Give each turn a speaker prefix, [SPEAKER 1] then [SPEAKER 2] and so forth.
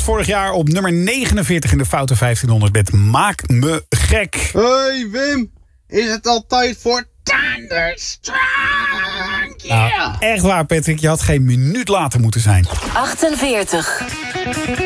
[SPEAKER 1] was vorig jaar op nummer 49 in de Foute 1500 met Maak me gek.
[SPEAKER 2] Hey Wim, is het al tijd voor Thunderstruck?
[SPEAKER 1] Nou, echt waar Patrick, je had geen minuut later moeten zijn.
[SPEAKER 3] 48.